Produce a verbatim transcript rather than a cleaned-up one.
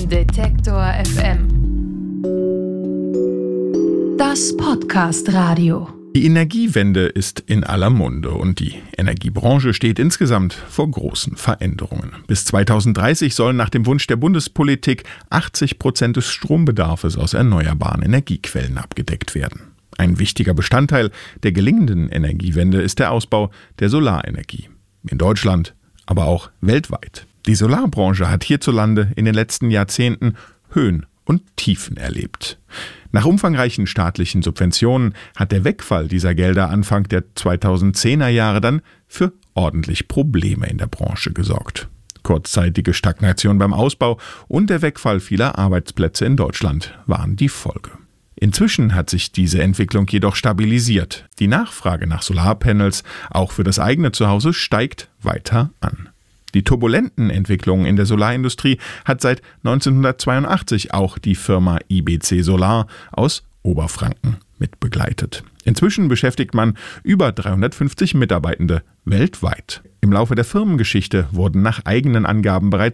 Detektor F M. Das Podcast-Radio. Die Energiewende ist in aller Munde und die Energiebranche steht insgesamt vor großen Veränderungen. Bis zweitausenddreißig sollen nach dem Wunsch der Bundespolitik achtzig Prozent des Strombedarfs aus erneuerbaren Energiequellen abgedeckt werden. Ein wichtiger Bestandteil der gelingenden Energiewende ist der Ausbau der Solarenergie. In Deutschland, aber auch weltweit. Die Solarbranche hat hierzulande in den letzten Jahrzehnten Höhen und Tiefen erlebt. Nach umfangreichen staatlichen Subventionen hat der Wegfall dieser Gelder Anfang der zweitausendzehner Jahre dann für ordentlich Probleme in der Branche gesorgt. Kurzzeitige Stagnation beim Ausbau und der Wegfall vieler Arbeitsplätze in Deutschland waren die Folge. Inzwischen hat sich diese Entwicklung jedoch stabilisiert. Die Nachfrage nach Solarpanels, auch für das eigene Zuhause, steigt weiter an. Die turbulenten Entwicklungen in der Solarindustrie hat seit neunzehnhundertzweiundachtzig auch die Firma I B C Solar aus Oberfranken mitbegleitet. Inzwischen beschäftigt man über dreihundertfünfzig Mitarbeitende weltweit. Im Laufe der Firmengeschichte wurden nach eigenen Angaben bereits